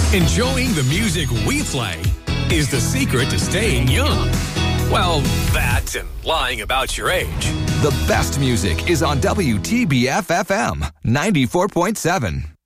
Enjoying the music we play is the secret to staying young. Well, that and lying about your age. The best music is on WTBF-FM 94.7.